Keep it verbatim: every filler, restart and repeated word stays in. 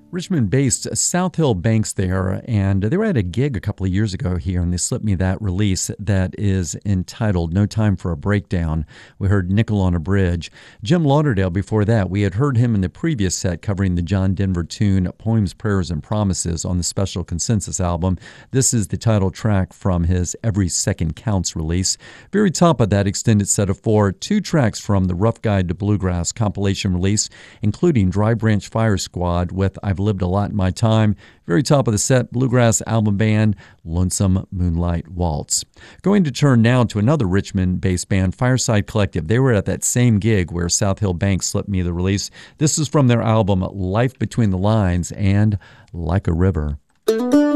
Richmond-based South Hill Banks there, and they were at a gig a couple of years ago here, and they slipped me that release that is entitled No Time for a Breakdown. We heard Nickel on a Bridge. Jim Lauderdale before that, we had heard him in the previous set covering the John Denver tune Poems, Prayers, and Promises on the Special Consensus album. This is the title track from his Every Second Counts release. Very top of that extended set of four, two tracks from the Rough Guide to Bluegrass compilation release, including Dry Branch Fire Squad with I've Lived a Lot in My Time. Very top of the set, Bluegrass Album Band, Lonesome Moonlight Waltz. Going to turn now to another Richmond-based band, Fireside Collective. They were at that same gig where South Hill Banks slipped me the release. This is from their album Life Between the Lines and Like a River.